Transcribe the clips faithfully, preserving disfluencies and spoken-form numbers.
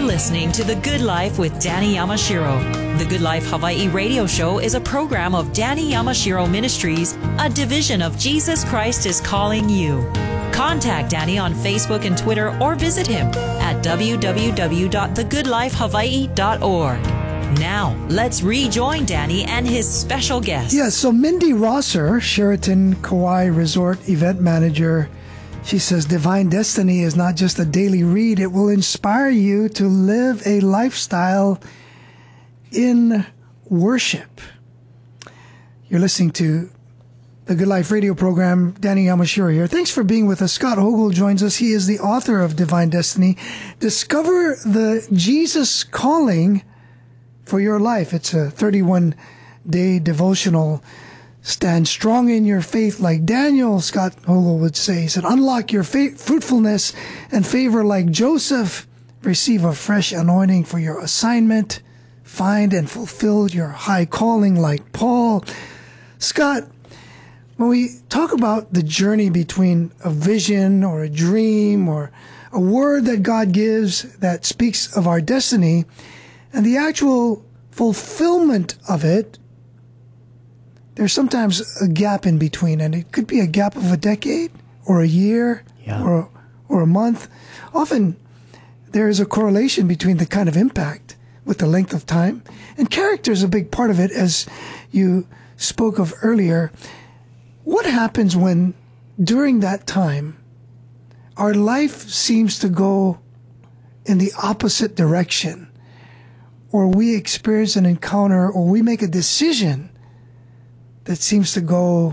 listening to The Good Life with Danny Yamashiro. The Good Life Hawaii radio show is a program of Danny Yamashiro Ministries, a division of Jesus Christ is Calling You. Contact Danny on Facebook and Twitter or visit him at w w w dot the good life hawaii dot org. Now, let's rejoin Danny and his special guest. Yes, so Mindy Rosser, Sheraton Kauai Resort event manager, she says Divine Destiny is not just a daily read. It will inspire you to live a lifestyle in worship. You're listening to the Good Life radio program. Danny Yamashiro here. Thanks for being with us. Scott Hogel joins us. He is the author of Divine Destiny. Discover the Jesus calling for your life. It's a thirty-one day devotional. Stand strong in your faith like Daniel, Scott Hogel would say. He said, unlock your fa- fruitfulness and favor like Joseph. Receive a fresh anointing for your assignment. Find and fulfill your high calling like Paul. Scott, when we talk about the journey between a vision or a dream or a word that God gives that speaks of our destiny and the actual fulfillment of it, there's sometimes a gap in between, and it could be a gap of a decade or a year yeah. or, or a month. Often there is a correlation between the kind of impact with the length of time. And character is a big part of it, as you spoke of earlier. What happens when, during that time, our life seems to go in the opposite direction, or we experience an encounter, or we make a decision that seems to go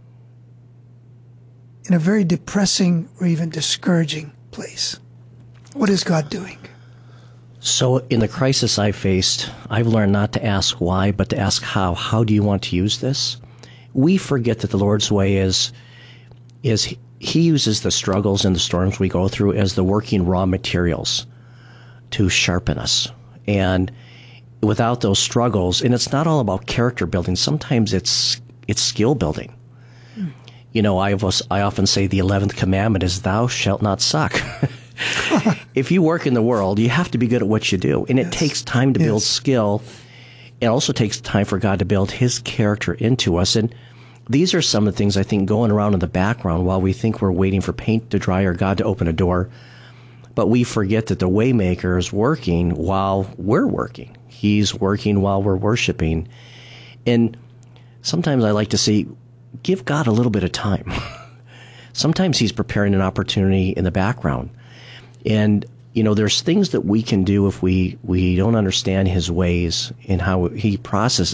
in a very depressing or even discouraging place? What is God doing? So in the crisis I faced, I've learned not to ask why, but to ask how. How do you want to use this? We forget that the Lord's way is, is he, he uses the struggles and the storms we go through as the working raw materials to sharpen us. And without those struggles, and it's not all about character building. Sometimes it's it's skill building. Mm. You know, I was, I often say the eleventh commandment is thou shalt not suck. If you work in the world, you have to be good at what you do. And it yes. takes time to yes. build skill. It also takes time for God to build his character into us. And these are some of the things I think going around in the background while we think we're waiting for paint to dry or God to open a door. But we forget that the Waymaker is working while we're working. He's working while we're worshiping. And sometimes I like to say, give God a little bit of time. Sometimes he's preparing an opportunity in the background. And, you know, there's things that we can do if we, we don't understand his ways and how he processes